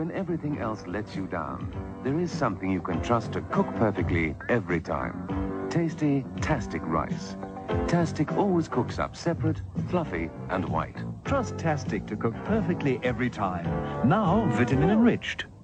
When everything else lets you down, there is something you can trust to cook perfectly every time. Tasty Tastic rice. Tastic always cooks up separate, fluffy and white. Trust Tastic to cook perfectly every time. Now vitamin enriched.